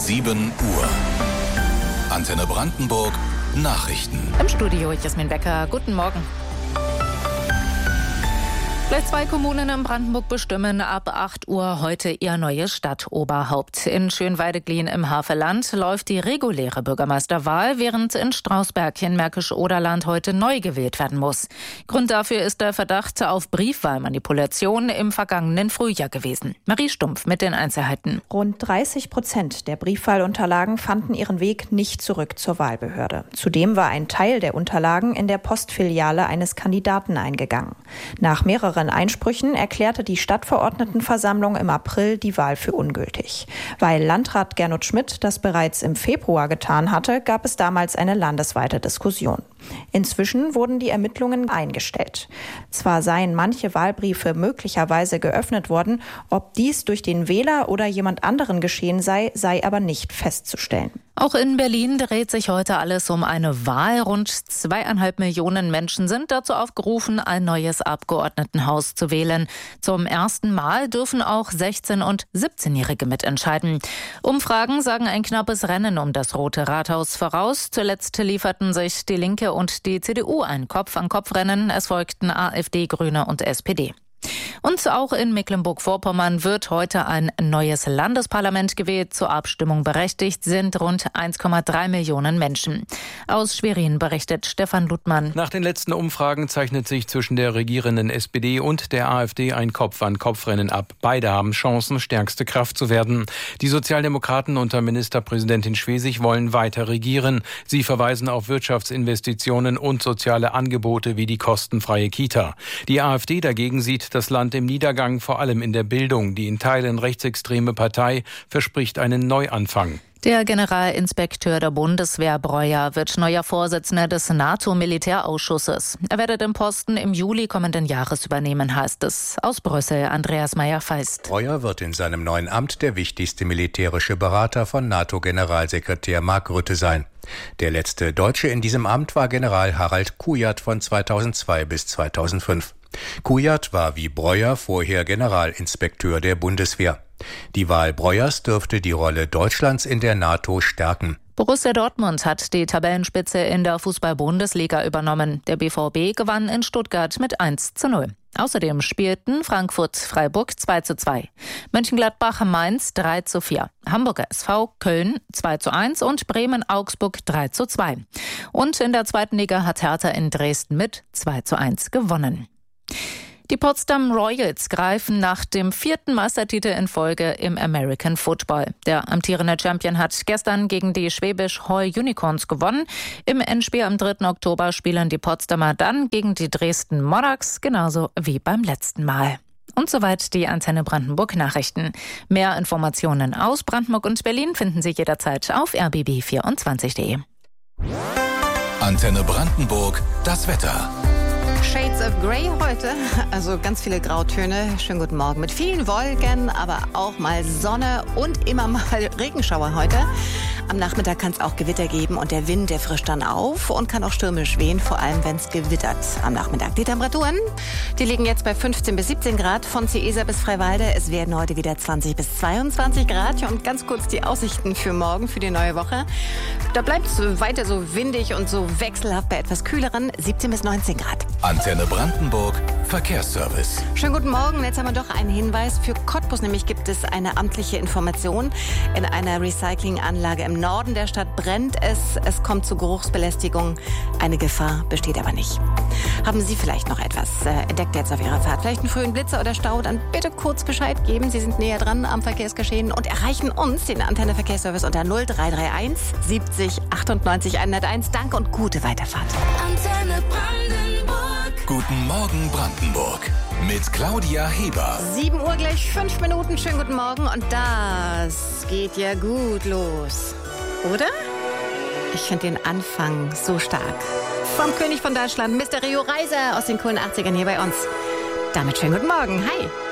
7 Uhr. Antenne Brandenburg Nachrichten. Im Studio Jasmin Becker. Guten Morgen. Gleich 2 Kommunen in Brandenburg bestimmen ab 8 Uhr heute ihr neues Stadtoberhaupt. In Schönweide-Glien im Havelland läuft die reguläre Bürgermeisterwahl, während in Strausberg in Märkisch-Oderland heute neu gewählt werden muss. Grund dafür ist der Verdacht auf Briefwahlmanipulation im vergangenen Frühjahr gewesen. Marie Stumpf mit den Einzelheiten. Rund 30% der Briefwahlunterlagen fanden ihren Weg nicht zurück zur Wahlbehörde. Zudem war ein Teil der Unterlagen in der Postfiliale eines Kandidaten eingegangen. Nach mehreren Einsprüchen erklärte die Stadtverordnetenversammlung im April die Wahl für ungültig. Weil Landrat Gernot Schmidt das bereits im Februar getan hatte, gab es damals eine landesweite Diskussion. Inzwischen wurden die Ermittlungen eingestellt. Zwar seien manche Wahlbriefe möglicherweise geöffnet worden, ob dies durch den Wähler oder jemand anderen geschehen sei aber nicht festzustellen. Auch in Berlin dreht sich heute alles um eine Wahl. Rund 2,5 Millionen Menschen sind dazu aufgerufen, ein neues Abgeordnetenhaus zu wählen. Zum ersten Mal dürfen auch 16- und 17-Jährige mitentscheiden. Umfragen sagen ein knappes Rennen um das Rote Rathaus voraus. Zuletzt lieferten sich die Linke und die CDU ein Kopf-an-Kopf-Rennen. Es folgten AfD, Grüne und SPD. Und auch in Mecklenburg-Vorpommern wird heute ein neues Landesparlament gewählt. Zur Abstimmung berechtigt sind rund 1,3 Millionen Menschen. Aus Schwerin berichtet Stefan Ludmann. Nach den letzten Umfragen zeichnet sich zwischen der regierenden SPD und der AfD ein Kopf-an-Kopf-Rennen ab. Beide haben Chancen, stärkste Kraft zu werden. Die Sozialdemokraten unter Ministerpräsidentin Schwesig wollen weiter regieren. Sie verweisen auf Wirtschaftsinvestitionen und soziale Angebote wie die kostenfreie Kita. Die AfD dagegen sieht das Land im Niedergang, vor allem in der Bildung. Die in Teilen rechtsextreme Partei verspricht einen Neuanfang. Der Generalinspekteur der Bundeswehr Breuer wird neuer Vorsitzender des NATO-Militärausschusses. Er werde den Posten im Juli kommenden Jahres übernehmen, heißt es. Aus Brüssel, Andreas Meyer-Feist. Breuer wird in seinem neuen Amt der wichtigste militärische Berater von NATO-Generalsekretär Mark Rutte sein. Der letzte Deutsche in diesem Amt war General Harald Kujat von 2002 bis 2005. Kujat war wie Breuer vorher Generalinspekteur der Bundeswehr. Die Wahl Breuers dürfte die Rolle Deutschlands in der NATO stärken. Borussia Dortmund hat die Tabellenspitze in der Fußball-Bundesliga übernommen. Der BVB gewann in Stuttgart mit 1:0. Außerdem spielten Frankfurt-Freiburg 2:2, Mönchengladbach-Mainz 3:4, Hamburger SV Köln 2:1 und Bremen-Augsburg 3:2. Und in der zweiten Liga hat Hertha in Dresden mit 2:1 gewonnen. Die Potsdam Royals greifen nach dem 4. Meistertitel in Folge im American Football. Der amtierende Champion hat gestern gegen die Schwäbisch Hall Unicorns gewonnen. Im Endspiel am 3. Oktober spielen die Potsdamer dann gegen die Dresden Monarchs, genauso wie beim letzten Mal. Und soweit die Antenne Brandenburg Nachrichten. Mehr Informationen aus Brandenburg und Berlin finden Sie jederzeit auf rbb24.de. Antenne Brandenburg, das Wetter. Shades of Grey heute, also ganz viele Grautöne. Schönen guten Morgen mit vielen Wolken, aber auch mal Sonne und immer mal Regenschauer heute. Am Nachmittag kann es auch Gewitter geben und der Wind, der frischt dann auf und kann auch stürmisch wehen, vor allem wenn es gewittert am Nachmittag. Die Temperaturen, die liegen jetzt bei 15 bis 17 Grad von Ciesa bis Freiwalde. Es werden heute wieder 20 bis 22 Grad. Und ganz kurz die Aussichten für morgen, für die neue Woche. Da bleibt es weiter so windig und so wechselhaft bei etwas kühleren 17 bis 19 Grad. Antenne Brandenburg Verkehrsservice. Schönen guten Morgen. Jetzt haben wir doch einen Hinweis. Für Cottbus nämlich gibt es eine amtliche Information. In einer Recyclinganlage im Norden der Stadt brennt es. Es kommt zu Geruchsbelästigung. Eine Gefahr besteht aber nicht. Haben Sie vielleicht noch etwas entdeckt jetzt auf Ihrer Fahrt? Vielleicht einen frühen Blitzer oder Stau? Dann bitte kurz Bescheid geben. Sie sind näher dran am Verkehrsgeschehen und erreichen uns, den Antenne Verkehrsservice, unter 0331 70 98 101. Danke und gute Weiterfahrt. Antenne Brandenburg. Guten Morgen Brandenburg. Mit Claudia Heber. 7 Uhr gleich 5 Minuten. Schönen guten Morgen. Und das geht ja gut los. Oder? Ich finde den Anfang so stark. Vom König von Deutschland, Mr. Rio Reiser aus den coolen 80ern hier bei uns. Damit schönen guten Morgen. Hi.